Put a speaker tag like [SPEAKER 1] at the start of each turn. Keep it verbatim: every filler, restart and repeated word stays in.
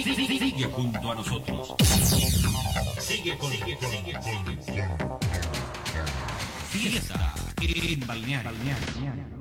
[SPEAKER 1] Sigue junto a nosotros. Sigue con, sigue con, sigue con. Fiesta en Balneario.